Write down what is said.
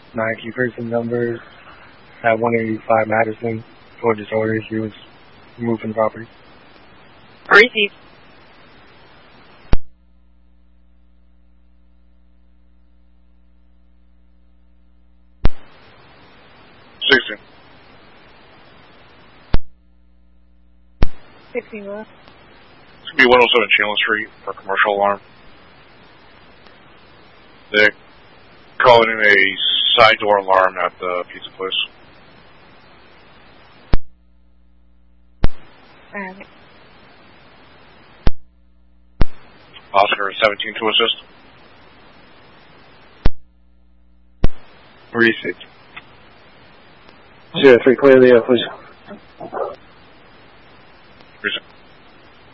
9 key person numbers at 185 Madison for disorders. He was removed from the property. Receive. Sixteen. 16 left. It's going to be 107 Chandler Street for a commercial alarm. They're calling in a side door alarm at the pizza place. Alright. Oscar 17 to assist. Receipt. 03, clear the air, please.